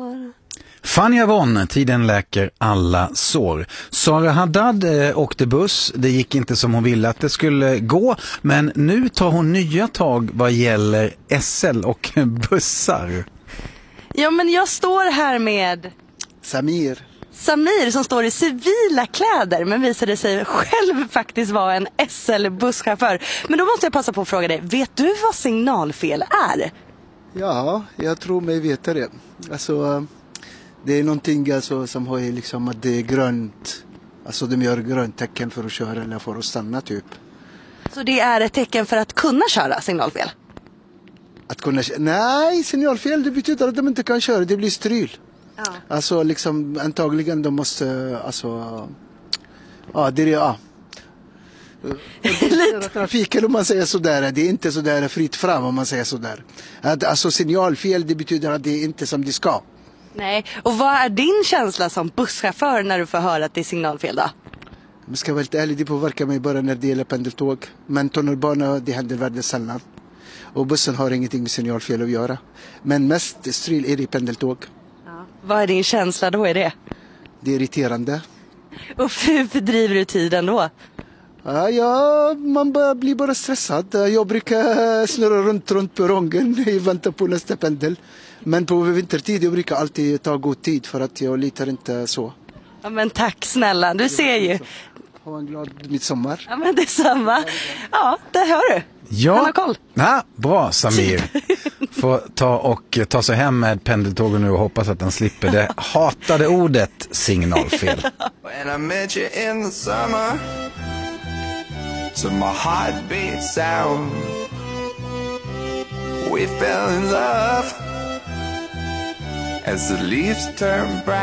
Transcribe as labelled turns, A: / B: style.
A: sår.
B: Fania Von, tiden läker alla sår. Sara Haddad åkte buss. Det gick inte som hon ville att det skulle gå. Men nu tar hon nya tag vad gäller SL och bussar.
A: Ja, men jag står här med Samir som står i civila kläder men visade sig själv faktiskt vara en SL-busschaufför. Men då måste jag passa på att fråga dig, vet du vad signalfel är?
C: Ja, jag tror mig veta det. Alltså, det är någonting alltså, som har liksom att det är grönt. Alltså de gör grönt tecken för att köra eller för att stanna typ.
A: Så det är ett tecken för att kunna köra signalfel?
C: Nej, signalfel det betyder att de inte kan köra, det blir stryl.
A: Ja.
C: Alltså liksom antagligen de måste, alltså, ja det är, ja. Trafiken om man säger sådär, det är inte sådär fritt fram om man säger sådär. Alltså signalfel det betyder att det är inte som det ska.
A: Nej, och vad är din känsla som busschaufför när du får höra att det är signalfel då?
C: Jag ska vara helt ärlig, det påverkar mig bara när det gäller pendeltåg. Men tunnelbana, det händer väldigt sällan. Och bussen har ingenting med signalfel att göra. Men mest stryl är det i pendeltåg.
A: Ja. Vad är din känsla då i det?
C: Det är irriterande.
A: Och hur fördriver du tiden då?
C: Ja, man blir bara stressad. Jag brukar snurra runt perrongen i väntan på nästa pendel. Men på vintertid jag brukar alltid ta god tid för att jag litar inte så.
A: Ja, men tack snälla, du ser ju.
C: Ha en glad midsommar.
A: Ja, men det är samma. Ja, det hör du.
B: Ja,
A: han har koll.
B: Ja, bra Samir. Får ta sig hem med pendeltågen nu och hoppas att den slipper det hatade ordet signalfel.
D: When I met you in the summer, to my heartbeat sound, we fell in love as the leaves turn brown.